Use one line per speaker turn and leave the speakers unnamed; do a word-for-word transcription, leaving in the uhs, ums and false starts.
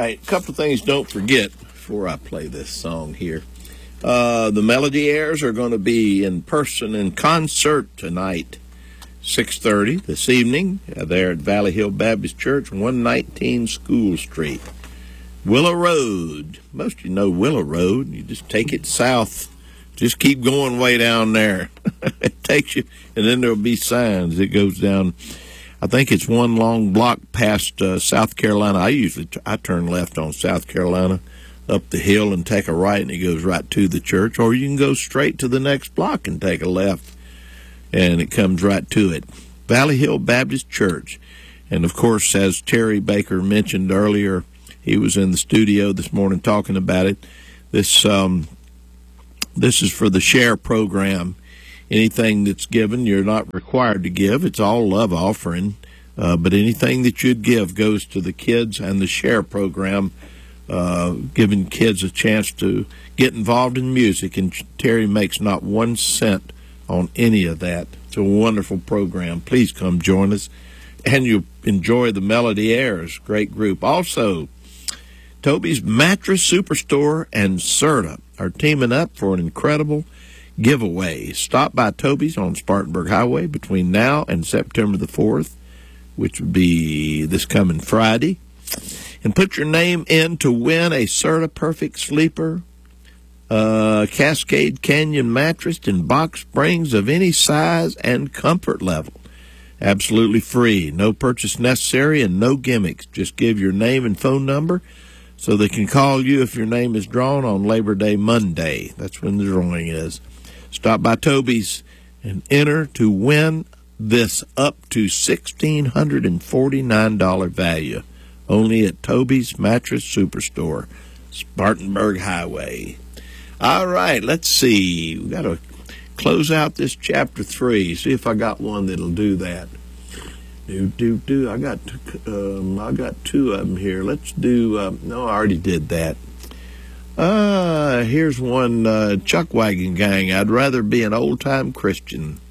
right, a couple of things don't forget before I play this song here. Uh, the Melody Airs are going to be in person in concert tonight, six thirty this evening, uh, there at Valley Hill Baptist Church, one nineteen School Street. Willow Road. Most of you know Willow Road. You just take it south. Just keep going way down there. It takes you, and then there'll be signs. It goes down, I think it's one long block past uh, South Carolina. I usually, t- I turn left on South Carolina, up the hill and take a right, and it goes right to the church. Or you can go straight to the next block and take a left, and it comes right to it. Valley Hill Baptist Church. And, of course, as Terry Baker mentioned earlier, he was in the studio this morning talking about it. This um, this is for the SHARE program. Anything that's given, you're not required to give. It's all love offering. Uh, but anything that you'd give goes to the kids and the SHARE program, uh, giving kids a chance to get involved in music. And Terry makes not one cent on any of that. It's a wonderful program. Please come join us. And you'll enjoy the Melody Airs. Great group. Also, Toby's Mattress Superstore and Serta are teaming up for an incredible giveaway. Stop by Toby's on Spartanburg Highway between now and September the fourth, which would be this coming Friday, and put your name in to win a Serta Perfect Sleeper, uh, Cascade Canyon mattress and box springs of any size and comfort level. Absolutely free. No purchase necessary and no gimmicks. Just give your name and phone number so they can call you if your name is drawn on Labor Day Monday. That's when the drawing is. Stop by Toby's and enter to win this up to one thousand six hundred forty-nine dollars value. Only at Toby's Mattress Superstore, Spartanburg Highway. All right, let's see. We've got to close out this chapter three. See if I got one that'll do that. Do, do, do. I got, um, I got two of them here. Let's do, uh, no, I already did that. Uh, here's one, uh, Chuck Wagon Gang. I'd rather be an old-time Christian.